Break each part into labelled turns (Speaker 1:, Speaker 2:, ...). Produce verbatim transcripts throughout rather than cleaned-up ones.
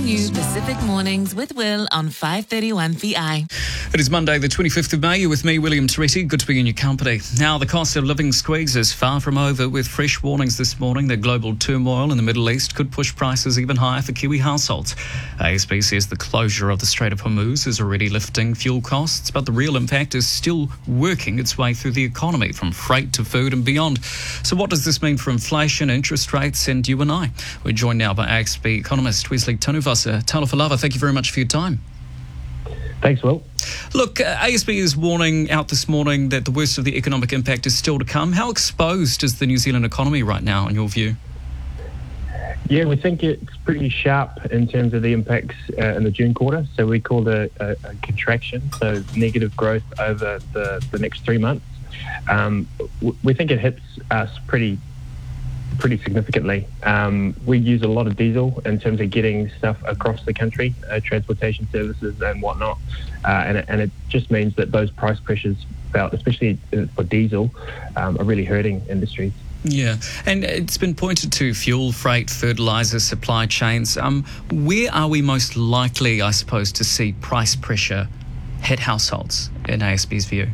Speaker 1: new Pacific Mornings with Will on five thirty-one The Eye.
Speaker 2: It is Monday, the twenty-fifth of May. You're with me, William Toretti. Good to be in your company. Now, the cost of living squeeze is far from over, with fresh warnings this morning that global turmoil in the Middle East could push prices even higher for Kiwi households. A S B says the closure of the Strait of Hormuz is already lifting fuel costs, but the real impact is still working its way through the economy, from freight to food and beyond. So what does this mean for inflation, interest rates, and you and I? We're joined now by A S B economist Wesley Tanuvasa. Talofa lava, thank you very much for your time.
Speaker 3: Thanks, Will.
Speaker 2: Look, uh, A S B is warning out this morning that the worst of the economic impact is still to come. How exposed is the New Zealand economy right now, in your view?
Speaker 3: Yeah, we think it's pretty sharp in terms of the impacts uh, in the June quarter. So we called a, a, a contraction, so negative growth over the, the next three months. Um, w- we think it hits us pretty pretty significantly. Um, we use a lot of diesel in terms of getting stuff across the country, uh, transportation services and whatnot. Uh, and, it, and it just means that those price pressures felt, especially for diesel, um, are really hurting industries.
Speaker 2: Yeah, and it's been pointed to fuel, freight, fertiliser, supply chains. Um, where are we most likely, I suppose, to see price pressure hit households in A S B's view?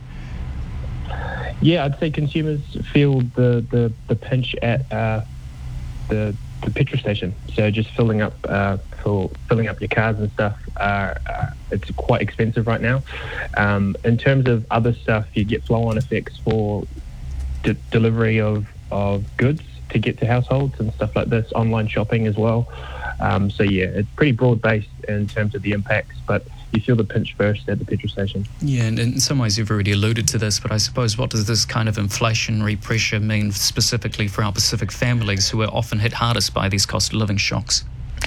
Speaker 3: Yeah, I'd say consumers feel the, the, the pinch at uh, the the petrol station. So just filling up uh, for filling up your cars and stuff. Uh, uh, it's quite expensive right now. Um, in terms of other stuff, you get flow-on effects for de- delivery of, of goods to get to households and stuff like this. Online shopping as well. Um, so yeah, it's pretty broad-based in terms of the impacts, but you feel the pinch first at the petrol station.
Speaker 2: Yeah, and in some ways you've already alluded to this, but I suppose what does this kind of inflationary pressure mean specifically for our Pacific families who are often hit hardest by these cost of living shocks?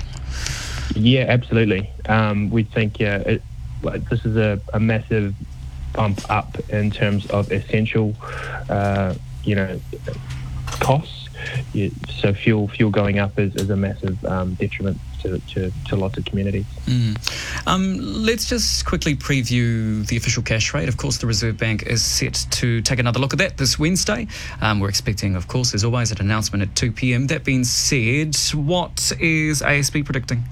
Speaker 3: Yeah, absolutely. Um, we think yeah, it, like, this is a, a massive bump up in terms of essential, uh, you know, costs. Yeah, so fuel fuel going up is, is a massive um, detriment to, to, to lots of communities.
Speaker 2: Mm. Um, let's just quickly preview the official cash rate. Of course, the Reserve Bank is set to take another look at that this Wednesday. Um, we're expecting, of course, as always, an announcement at two p.m. That being said, what is A S B predicting?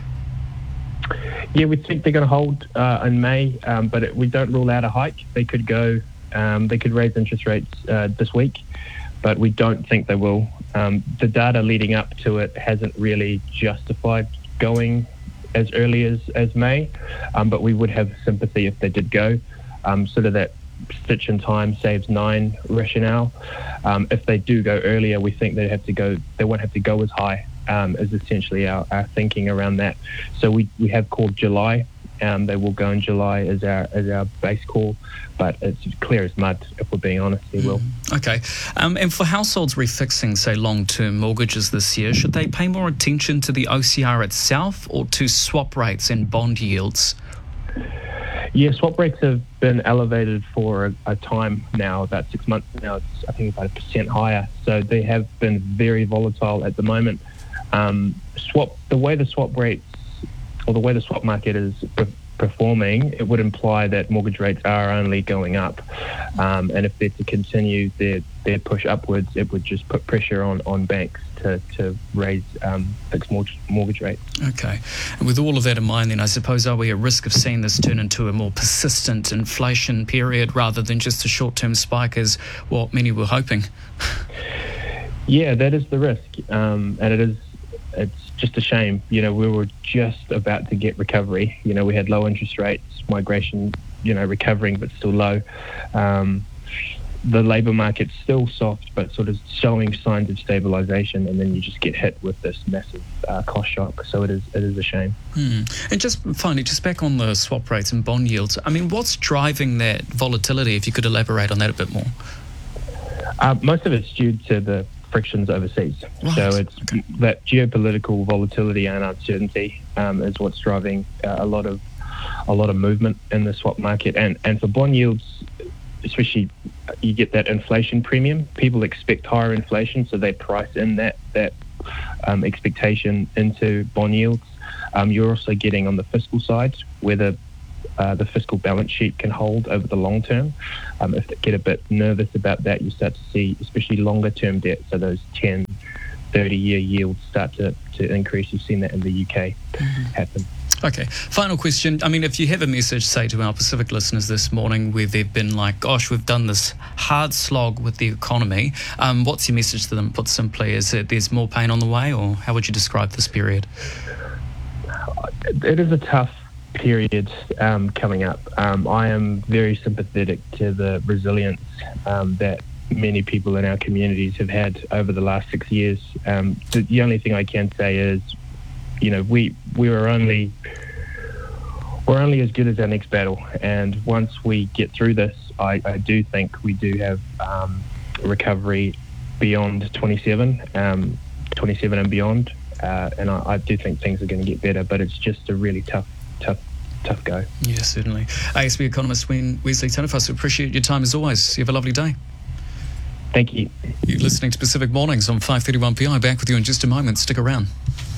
Speaker 3: Yeah, we think they're going to hold uh, in May, um, but it, we don't rule out a hike. They could go, um, they could raise interest rates uh, this week, but we don't think they will. Um, the data leading up to it hasn't really justified going as early as, as May, um, but we would have sympathy if they did go. Um, sort of that stitch in time saves nine rationale. Um, if they do go earlier, we think they have to go. They won't have to go as high. Um, is essentially our, our thinking around that. So we, we have called July. Um, they will go in July as our as our base call, but it's clear as mud, if we're being honest, they will.
Speaker 2: Mm, okay. Um, and for households refixing, say, long-term mortgages this year, should they pay more attention to the O C R itself or to swap rates and bond yields?
Speaker 3: Yeah, swap rates have been elevated for a, a time now, about six months now. It's, I think, about a percent higher. So they have been very volatile at the moment. Um, swap the way the swap rates or the way the swap market is pre- performing, it would imply that mortgage rates are only going up. Um, and if they're to continue their, their push upwards, it would just put pressure on, on banks to, to raise um, fixed mortgage, mortgage rates.
Speaker 2: Okay. And with all of that in mind, then, I suppose, are we at risk of seeing this turn into a more persistent inflation period rather than just a short-term spike as what many were hoping?
Speaker 3: Yeah, that is the risk. Um, and it is, it's just a shame. You know, we were just about to get recovery. You know, we had low interest rates, migration, you know, recovering but still low. Um, the labour market's still soft but sort of showing signs of stabilisation, and then you just get hit with this massive uh, cost shock. So it is it is a shame.
Speaker 2: Hmm. And just finally, just back on the swap rates and bond yields, I mean, what's driving that volatility, if you could elaborate on that a bit more?
Speaker 3: Uh, most of it's due to the frictions overseas.
Speaker 2: Right.
Speaker 3: So it's
Speaker 2: Okay.
Speaker 3: that geopolitical volatility and uncertainty um, is what's driving uh, a lot of a lot of movement in the swap market. And and for bond yields, especially, you get that inflation premium. People expect higher inflation, so they price in that that um, expectation into bond yields. Um, you're also getting on the fiscal side where the uh, the fiscal balance sheet can hold over the long term. Um, if they get a bit nervous about that, you start to see, especially longer term debt, so those ten, thirty-year yields start to, to increase. You've seen that in the U K mm-hmm. happen.
Speaker 2: Okay, final question. I mean, if you have a message, say, to our Pacific listeners this morning where they've been like, gosh, we've done this hard slog with the economy, um, what's your message to them, put simply? Is it there's more pain on the way, or how would you describe this period?
Speaker 3: It is a tough period um, coming up. Um, I am very sympathetic to the resilience um, that many people in our communities have had over the last six years. Um, the, the only thing I can say is, you know, we we were only we're only as good as our next battle, and once we get through this, I, I do think we do have um, recovery beyond twenty-seven, um, twenty-seven and beyond, uh, and I, I do think things are going to get better. But it's just a really tough, tough, tough go.
Speaker 2: Yeah, certainly. A S B economist Wesley Taniwhas, appreciate your time as always. You have a lovely day.
Speaker 3: Thank you.
Speaker 2: You're listening to Pacific Mornings on five thirty-one P I. Back with you in just a moment. Stick around.